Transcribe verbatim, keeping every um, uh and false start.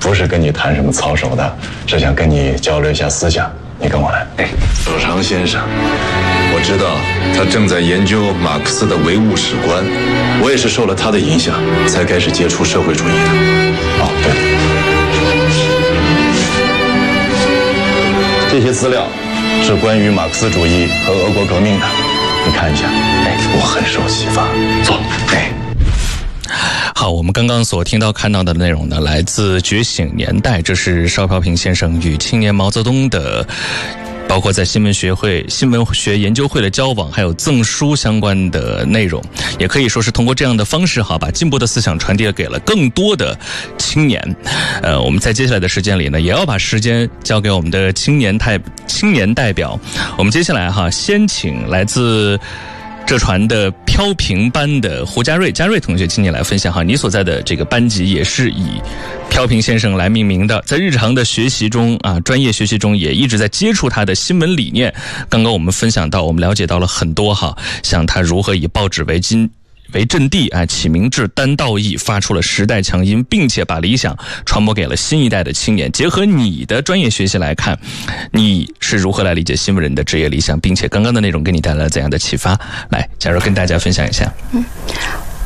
不是跟你谈什么操守的，是想跟你交流一下思想。你跟我来。哎，左长先生，我知道他正在研究马克思的唯物史观，我也是受了他的影响才开始接触社会主义的。哦，对了，这些资料是关于马克思主义和俄国革命的，你看一下。哎，我很受启发。坐。哎。 好，我们刚刚所听到看到的内容呢，来自《觉醒年代》，这是邵飘萍先生与青年毛泽东的，包括在新闻学会、新闻学研究会的交往，还有赠书相关的内容，也可以说是通过这样的方式，哈，把进步的思想传递给了更多的青年。呃，我们在接下来的时间里呢，也要把时间交给我们的青年代青年代表。我们接下来哈，先请来自浙传的飘萍班的胡家瑞，家瑞同学，请你来分享哈，你所在的这个班级也是以飘萍先生来命名的，在日常的学习中啊，专业学习中也一直在接触他的新闻理念。刚刚我们分享到，我们了解到了很多哈，像他如何以报纸为今。为阵地啊，启明志、担道义，发出了时代强音，并且把理想传播给了新一代的青年。结合你的专业学习来看，你是如何来理解新闻人的职业理想，并且刚刚的内容给你带来了怎样的启发？来，假如跟大家分享一下。 嗯，